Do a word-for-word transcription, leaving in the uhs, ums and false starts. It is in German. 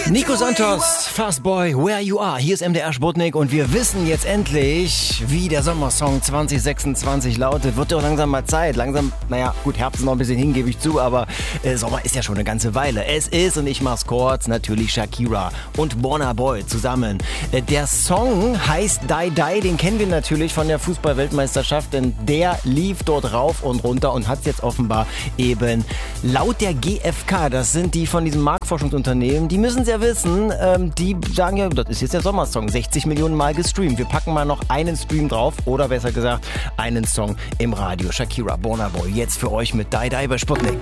Nico Santos, Fastboy, Where You Are. Hier ist M D R Sputnik und wir wissen jetzt endlich, wie der Sommersong zwanzig sechsundzwanzig lautet. Wird doch langsam mal Zeit. Langsam, naja, gut, Herbst ist noch ein bisschen hin, gebe ich zu, aber äh, Sommer ist ja schon eine ganze Weile. Es ist, und ich mach's kurz, natürlich Shakira und Burna Boy zusammen. Äh, der Song heißt Die Die, den kennen wir natürlich von der Fußball-Weltmeisterschaft, denn der lief dort rauf und runter und hat's jetzt offenbar eben laut der G F K, das sind die von diesem Marktforschungsunternehmen, die müssen es ja wissen, ähm, die sagen ja, das ist jetzt der Sommersong, sechzig Millionen Mal gestreamt. Wir packen mal noch einen Stream drauf oder besser gesagt einen Song im Radio. Shakira, Burna Boy, jetzt für euch mit Die Die bei Sputnik.